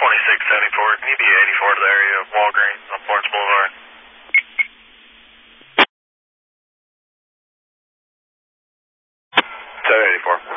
2674. Can you be 84 to the area of Walgreens on Florence Boulevard? 784.